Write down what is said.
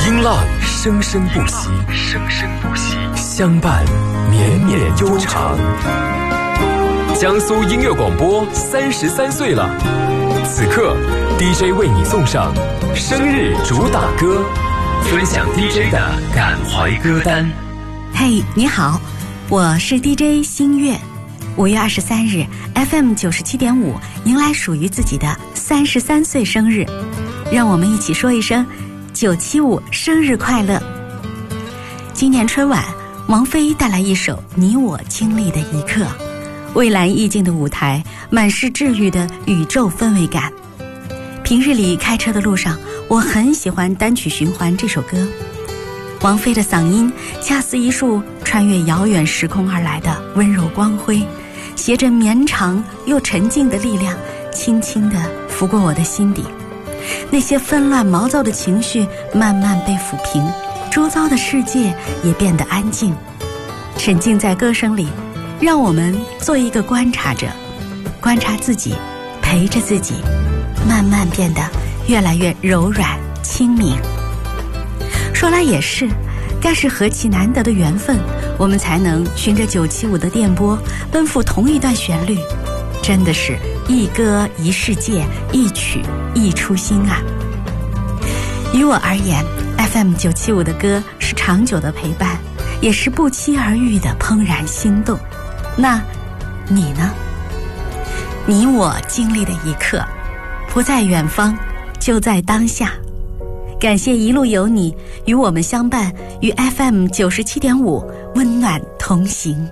音浪生生不息，相伴绵绵悠长。江苏音乐广播33岁了，此刻 DJ 为你送上生日主打歌，分享 DJ 的感怀歌单。 嘿，你好，我是 DJ 新月。5月23日 FM 97.5迎来属于自己的33岁生日，让我们一起说一声975生日快乐。今年春晚，王菲带来一首你我经历的一刻，蔚蓝意境的舞台，满是治愈的宇宙氛围感。平日里开车的路上，我很喜欢单曲循环这首歌。王菲的嗓音恰似一束穿越遥远时空而来的温柔光辉，携着绵长又沉静的力量，轻轻地拂过我的心底。那些纷乱毛躁的情绪慢慢被抚平，周遭的世界也变得安静。沉浸在歌声里，让我们做一个观察者，观察自己，陪着自己，慢慢变得越来越柔软清明。说来也是，该是何其难得的缘分，我们才能循着975的电波奔赴同一段旋律，真的是一歌一世界，一曲一初心啊。于我而言， FM 975的歌是长久的陪伴，也是不期而遇的怦然心动。那你呢？你我经历的一刻，不在远方，就在当下。感谢一路有你与我们相伴，与 FM 97.5温暖同行。